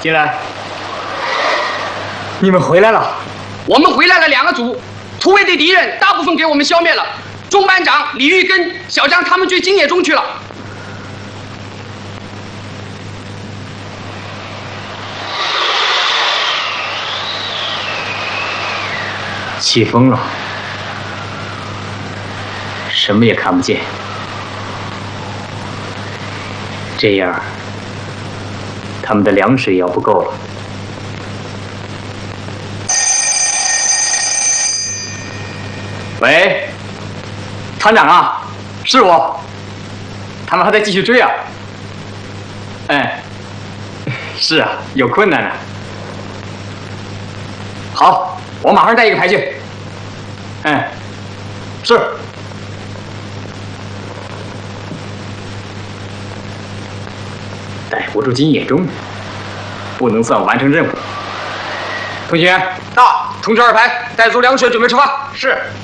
进来。你们回来了。 我们回来了2个组，突围的敌人大部分给我们消灭了。中班长李玉跟小张他们去金野中去了。 起风了，什么也看不见。这样，他们的粮食也要不够了。喂，团长啊，是我。他们还在继续追啊。哎，是啊，有困难啊。好，我马上带一个排去。哎，是。逮不住金野中，不能算完成任务。同学到，通知2排，带足粮食准备出发。是。